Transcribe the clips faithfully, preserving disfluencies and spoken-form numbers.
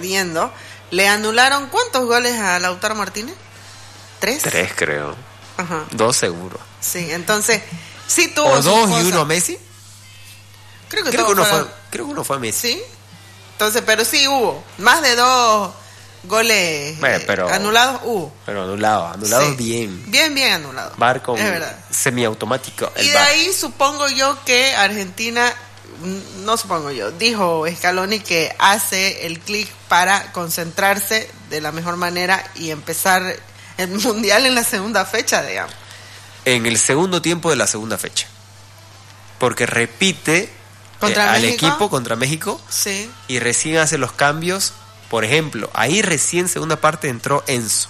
perdiendo, le anularon ¿cuántos goles a Lautaro Martínez? ¿Tres? Tres, creo. Ajá. Dos seguro. Sí, entonces, sí tuvo ¿O dos cosas. y uno a Messi? Creo que, Creo que, uno fueron... fue, creo que uno fue a Messi. Sí. Entonces, pero sí hubo. Más de dos goles Bueno, pero, eh, anulados hubo. Pero anulados, anulados Sí. bien. Bien, bien anulados. V A R con Es verdad. semiautomático. Y de V A R. ahí supongo yo que Argentina, no supongo yo, dijo Scaloni que hace el clic para concentrarse de la mejor manera y empezar el Mundial en la segunda fecha, digamos. En el segundo tiempo de la segunda fecha. Porque repite ¿Contra eh, al México? equipo contra México Sí. y recién hace los cambios. Por ejemplo, ahí recién segunda parte entró Enzo.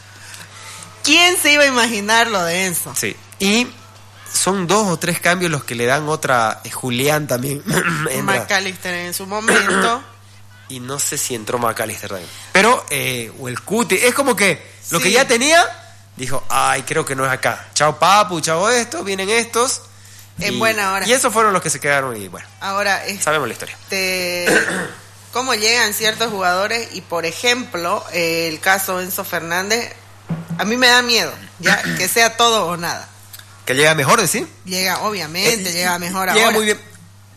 ¿Quién se iba a imaginar lo de Enzo? Sí. Y son dos o tres cambios los que le dan otra. eh, Julián también. entra. McAllister en su momento. Y no sé si entró McAllister también. Pero, eh, o el Cuti. Es como que lo Sí. que ya tenía, dijo, ay, creo que no es acá. Chao Papu, chao esto, vienen estos. En y, buena hora. Y esos fueron los que se quedaron y bueno, Ahora, sabemos la historia. este, cómo llegan ciertos jugadores y, por ejemplo, eh, el caso Enzo Fernández, a mí me da miedo, ya que sea todo o nada. Que llega mejor, ¿sí? Llega, obviamente, Eh, llega mejor Llega ahora. muy bien.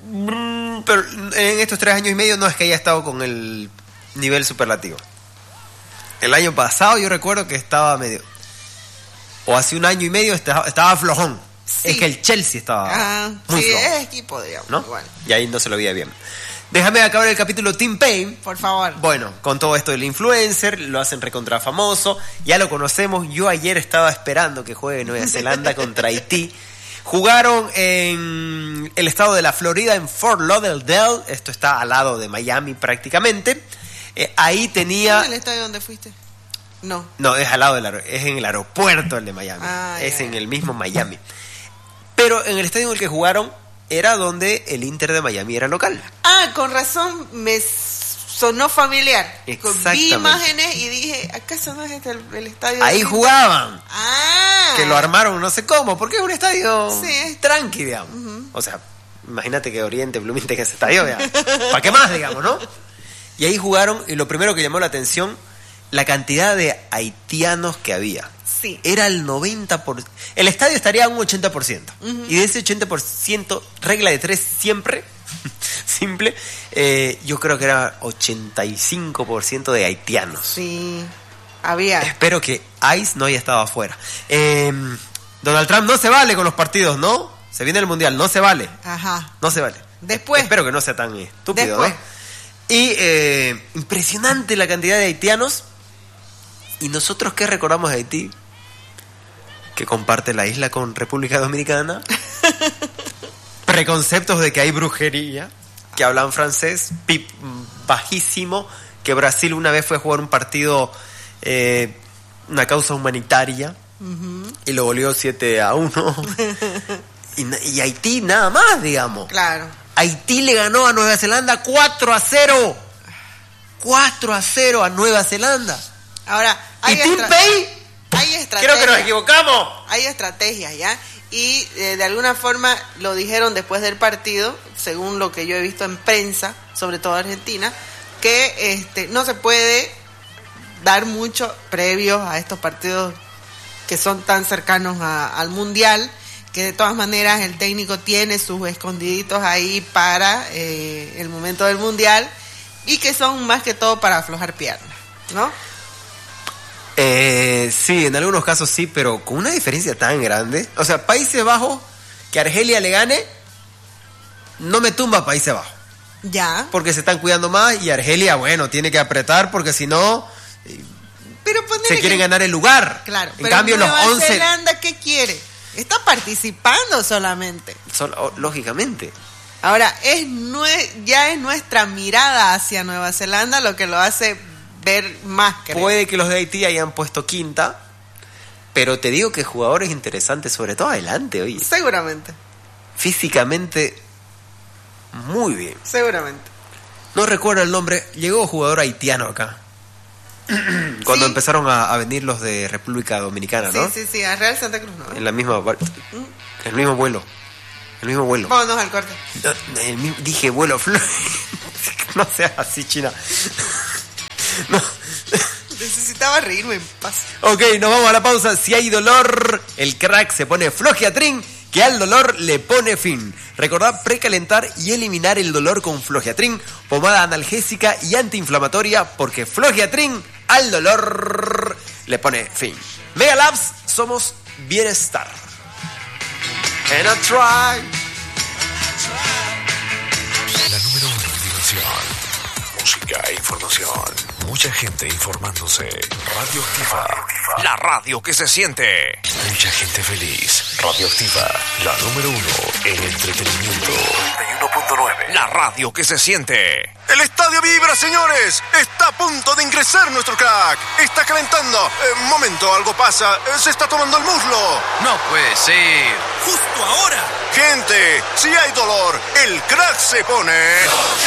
Mm, Pero en estos tres años y medio no es que haya estado con el nivel superlativo. El año pasado yo recuerdo que estaba medio... O hace un año y medio estaba, estaba flojón. Sí. Es que el Chelsea estaba Ah, muy sí, flojo, es equipo, digamos. ¿no? Igual. Y ahí no se lo veía bien. Déjame acabar el capítulo Team Payne. Por favor. Bueno, con todo esto del influencer, lo hacen recontra famoso, ya lo conocemos. Yo ayer estaba esperando que juegue Nueva Zelanda contra Haití. Jugaron en el estado de la Florida, en Fort Lauderdale. Esto está al lado de Miami prácticamente. Eh, ahí tenía... ¿Es el estadio donde fuiste? No. No, es al lado del aer- es en el aeropuerto el de Miami. Ah, es ya, en ya. el mismo Miami. Pero en el estadio en el que jugaron era donde el Inter de Miami era local. Ah, con razón me sonó familiar. Exactamente. Vi imágenes y dije, ¿acaso no es este el, el estadio? Ahí de- jugaban. Ah. Que lo armaron no sé cómo, porque es un estadio Sí. tranqui, digamos. O sea, imagínate que Oriente Blooming tenga ese estadio, digamos. ¿Para qué más, digamos, no? Y ahí jugaron, y lo primero que llamó la atención, la cantidad de haitianos que había. Sí. Era el noventa por ciento. El estadio estaría a un ochenta por ciento. Uh-huh. Y de ese ochenta por ciento, regla de tres siempre, simple, eh, yo creo que era ochenta y cinco por ciento de haitianos. Sí, había. Espero que ICE no haya estado afuera. Eh, Donald Trump no se vale con los partidos, ¿no? Se viene el Mundial, no se vale. Ajá. No se vale. Después. Espero que no sea tan estúpido, Después. ¿no? Y eh, impresionante la cantidad de haitianos. ¿Y nosotros qué recordamos de Haití? Que comparte la isla con República Dominicana. Preconceptos de que hay brujería. Que hablan francés. Pip, bajísimo. Que Brasil una vez fue a jugar un partido, eh, una causa humanitaria. Uh-huh. Y lo goleó siete a uno. y, y Haití nada más, digamos. Claro. Haití le ganó a Nueva Zelanda cuatro a cero. cuatro a cero a Nueva Zelanda. Ahora, hay, ¿Y Team estra- Pay? hay estrategias. Creo que nos equivocamos. Hay estrategias, ¿ya? Y eh, de alguna forma lo dijeron después del partido, según lo que yo he visto en prensa, sobre todo Argentina, que este no se puede dar mucho previos a estos partidos que son tan cercanos a, al Mundial, que de todas maneras el técnico tiene sus escondiditos ahí para eh, el momento del Mundial y que son más que todo para aflojar piernas, ¿no? Eh, sí, en algunos casos sí, pero con una diferencia tan grande. O sea, Países Bajos, que Argelia le gane, no me tumba Países Bajos. Ya. Porque se están cuidando más y Argelia, bueno, tiene que apretar porque si no... Pero se quieren que... ganar el lugar. Claro, en pero cambio Nueva los once... Zelanda, ¿qué quiere? Está participando solamente. Son, oh, lógicamente. Ahora, es nue- ya es nuestra mirada hacia Nueva Zelanda lo que lo hace ver más, creo. Puede que los de Haití hayan puesto quinta, pero te digo que jugadores interesantes, sobre todo adelante, oye. Seguramente. Físicamente, muy bien. Seguramente. No recuerdo el nombre, llegó jugador haitiano acá. Cuando sí. empezaron a, a venir los de República Dominicana, ¿no? Sí, sí, sí, a Real Santa Cruz, ¿no? En la misma... ¿Mm? El mismo vuelo. El mismo vuelo. Vámonos al corte. No, el mismo, dije vuelo, no seas así, China. No. Necesitaba reírme en paz. Ok, nos vamos a la pausa. Si hay dolor, el crack se pone Flogiatrin, que al dolor le pone fin. Recordad precalentar y eliminar el dolor con Flogiatrin, pomada analgésica y antiinflamatoria, porque Flogiatrin al dolor le pone fin. Mega Labs, somos bienestar. And I try. La número uno en diversión, música e información. Mucha gente informándose. Radioactiva, la radio que se siente. Mucha gente feliz. Radioactiva, la número uno en entretenimiento. noventa y uno punto nueve. La radio que se siente. El estadio vibra, señores. Está a punto de ingresar nuestro crack. Está calentando. Eh, momento, algo pasa. Eh, se está tomando el muslo. No puede ser. Justo ahora. Gente, si hay dolor, el crack se pone...